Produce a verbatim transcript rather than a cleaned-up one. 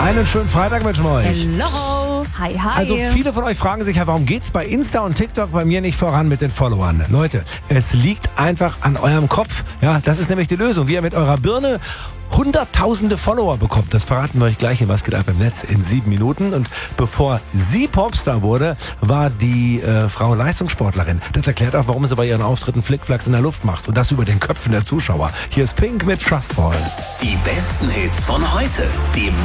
Einen schönen Freitag wünschen wir euch. Hello. Hi, hi. Also viele von euch fragen sich ja, warum geht's bei Insta und TikTok bei mir nicht voran mit den Followern? Leute, es liegt einfach an eurem Kopf. Ja, das ist nämlich die Lösung. Wie ihr mit eurer Birne hunderttausende Follower bekommt. Das verraten wir euch gleich in Was geht ab im Netz in sieben Minuten. Und bevor sie Popstar wurde, war die äh, Frau Leistungssportlerin. Das erklärt auch, warum sie bei ihren Auftritten Flickflacks in der Luft macht. Und das über den Köpfen der Zuschauer. Hier ist Pink mit Trustfall. Die besten Hits von heute, dem